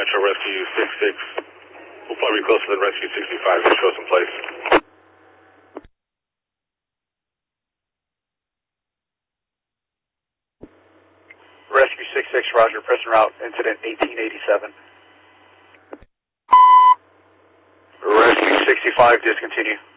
Metro Rescue 66. We'll probably be closer than Rescue 65 to show some place. Rescue 66, roger, press en route, incident 1887. Rescue 65, discontinue.